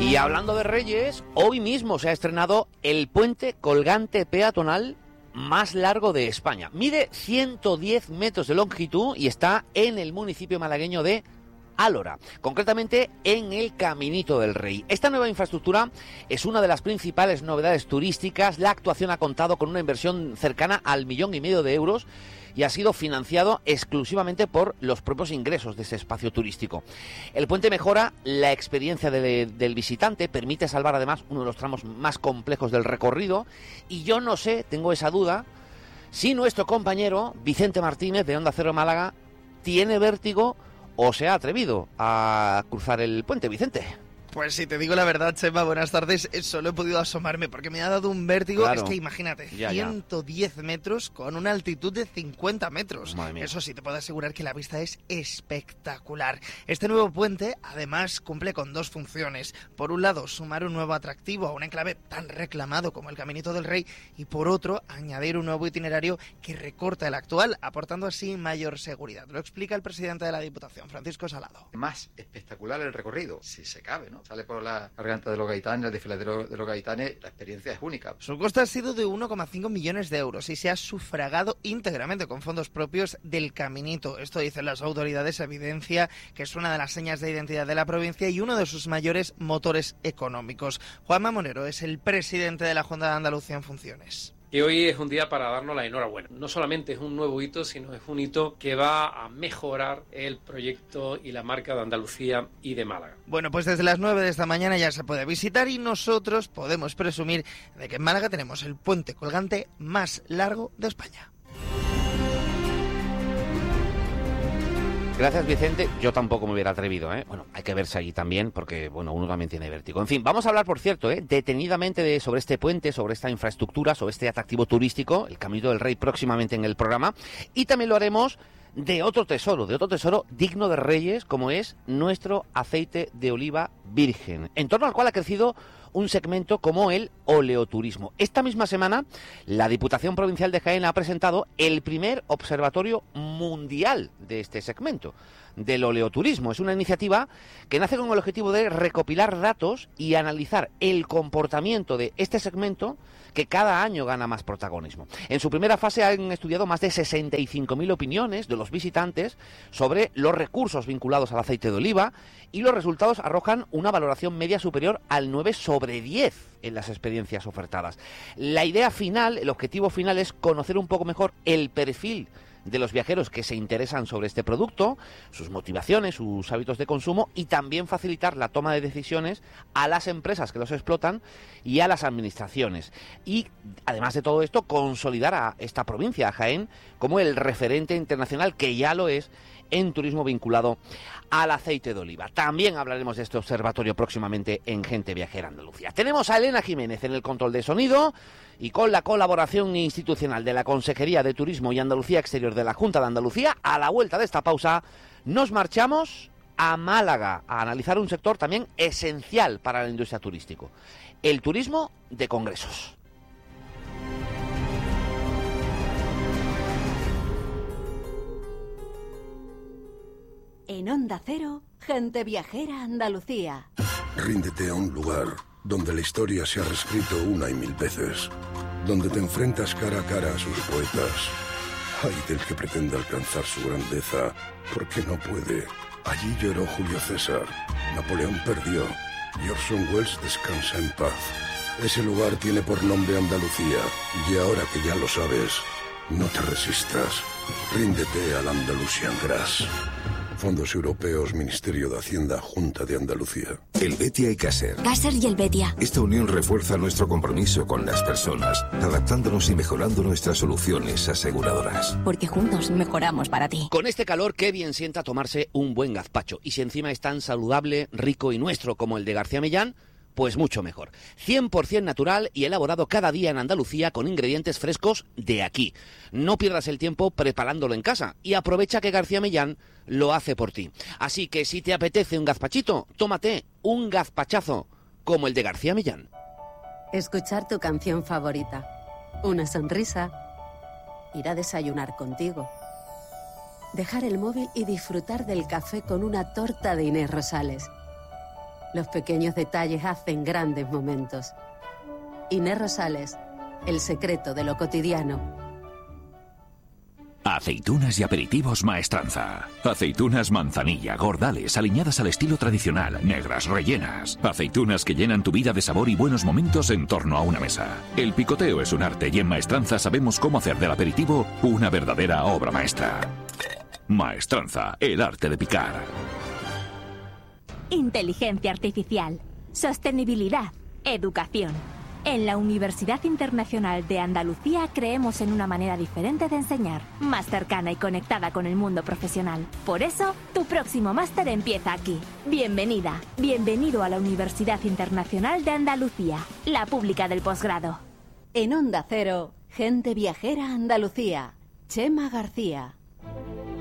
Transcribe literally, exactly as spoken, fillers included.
Y hablando de Reyes, hoy mismo se ha estrenado el puente colgante peatonal más largo de España. Mide ciento diez metros de longitud y está en el municipio malagueño de Álora, concretamente en el Caminito del Rey. Esta nueva infraestructura es una de las principales novedades turísticas. La actuación ha contado con una inversión cercana al millón y medio de euros y ha sido financiado exclusivamente por los propios ingresos de ese espacio turístico. El puente mejora la experiencia de, del visitante, permite salvar además uno de los tramos más complejos del recorrido, y yo no sé, tengo esa duda, si nuestro compañero Vicente Martínez de Onda Cero Málaga tiene vértigo o se ha atrevido a cruzar el puente. Vicente. Pues si te digo la verdad, Chema, buenas tardes, solo he podido asomarme porque me ha dado un vértigo. Claro. Es que imagínate, ya, ciento diez ya. metros con una altitud de cincuenta metros. Madre mía. Eso sí, te puedo asegurar que la vista es espectacular. Este nuevo puente, además, cumple con dos funciones. Por un lado, sumar un nuevo atractivo a un enclave tan reclamado como el Caminito del Rey, y por otro, añadir un nuevo itinerario que recorta el actual, aportando así mayor seguridad. Lo explica el presidente de la Diputación, Francisco Salado. Más espectacular el recorrido, si se cabe, ¿no? Sale por la garganta de los Gaitanes, el desfiladero de los Gaitanes, la experiencia es única. Su coste ha sido de uno coma cinco millones de euros y se ha sufragado íntegramente con fondos propios del Caminito. Esto dicen las autoridades, evidencia que es una de las señas de identidad de la provincia y uno de sus mayores motores económicos. Juanma Monero es el presidente de la Junta de Andalucía en funciones. Y hoy es un día para darnos la enhorabuena. No solamente es un nuevo hito, sino es un hito que va a mejorar el proyecto y la marca de Andalucía y de Málaga. Bueno, pues desde las nueve de esta mañana ya se puede visitar y nosotros podemos presumir de que en Málaga tenemos el puente colgante más largo de España. Gracias, Vicente. Yo tampoco me hubiera atrevido, ¿eh? Bueno, hay que verse allí también porque, bueno, uno también tiene vértigo. En fin, vamos a hablar, por cierto, ¿eh? detenidamente de, sobre este puente, sobre esta infraestructura, sobre este atractivo turístico, el Caminito del Rey, próximamente en el programa. Y también lo haremos de otro tesoro, de otro tesoro digno de Reyes, como es nuestro aceite de oliva virgen, en torno al cual ha crecido un segmento como el oleoturismo. Esta misma semana, la Diputación Provincial de Jaén ha presentado el primer observatorio mundial de este segmento, del oleoturismo. Es una iniciativa que nace con el objetivo de recopilar datos y analizar el comportamiento de este segmento que cada año gana más protagonismo. En su primera fase han estudiado más de sesenta y cinco mil opiniones de los visitantes sobre los recursos vinculados al aceite de oliva, y los resultados arrojan una valoración media superior al nueve sobre diez en las experiencias ofertadas. La idea final, el objetivo final es conocer un poco mejor el perfil de los viajeros que se interesan sobre este producto, sus motivaciones, sus hábitos de consumo, y también facilitar la toma de decisiones a las empresas que los explotan y a las administraciones. Y además de todo esto, consolidar a esta provincia, a Jaén, como el referente internacional, que ya lo es, en turismo vinculado al aceite de oliva. También hablaremos de este observatorio próximamente en Gente Viajera Andalucía. Tenemos a Elena Jiménez en el control de sonido, y con la colaboración institucional de la Consejería de Turismo y Andalucía Exterior de la Junta de Andalucía, a la vuelta de esta pausa nos marchamos a Málaga a analizar un sector también esencial para la industria turística, el turismo de congresos. En Onda Cero, Gente Viajera Andalucía. Ríndete a un lugar donde la historia se ha reescrito una y mil veces, donde te enfrentas cara a cara a sus poetas. Ay del que pretenda alcanzar su grandeza, porque no puede. Allí lloró Julio César, Napoleón perdió, y Orson Welles descansa en paz. Ese lugar tiene por nombre Andalucía, y ahora que ya lo sabes, no te resistas. Ríndete al Andalusian Grass. Fondos Europeos, Ministerio de Hacienda, Junta de Andalucía. El Betia y Caser. Caser y el Betia. Esta unión refuerza nuestro compromiso con las personas, adaptándonos y mejorando nuestras soluciones aseguradoras. Porque juntos mejoramos para ti. Con este calor, qué bien sienta tomarse un buen gazpacho. Y si encima es tan saludable, rico y nuestro como el de García Millán, pues mucho mejor. cien por ciento natural y elaborado cada día en Andalucía con ingredientes frescos de aquí. No pierdas el tiempo preparándolo en casa y aprovecha que García Millán lo hace por ti. Así que si te apetece un gazpachito, tómate un gazpachazo como el de García Millán. Escuchar tu canción favorita, una sonrisa, ir a desayunar contigo, dejar el móvil y disfrutar del café con una torta de Inés Rosales. Los pequeños detalles hacen grandes momentos. Inés Rosales, el secreto de lo cotidiano. Aceitunas y aperitivos Maestranza. Aceitunas manzanilla, gordales, aliñadas al estilo tradicional, negras, rellenas. Aceitunas que llenan tu vida de sabor y buenos momentos en torno a una mesa. El picoteo es un arte y en Maestranza sabemos cómo hacer del aperitivo una verdadera obra maestra. Maestranza, el arte de picar. Inteligencia artificial, sostenibilidad, educación. En la Universidad Internacional de Andalucía creemos en una manera diferente de enseñar, más cercana y conectada con el mundo profesional. Por eso, tu próximo máster empieza aquí. Bienvenida, bienvenido a la Universidad Internacional de Andalucía, la pública del posgrado. En Onda Cero, Gente Viajera Andalucía, Chema García.